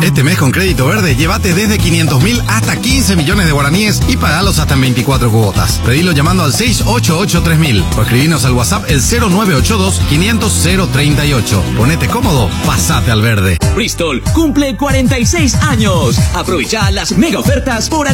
Este mes con Crédito Verde, llévate desde 500.000 hasta 15 millones de guaraníes y pagalos hasta en 24 cuotas. Pedilo llamando al 688-3000 o escribinos al WhatsApp el 0982-500-038. Ponete cómodo, pasate al verde. Bristol cumple 46 años. Aprovecha las mega ofertas por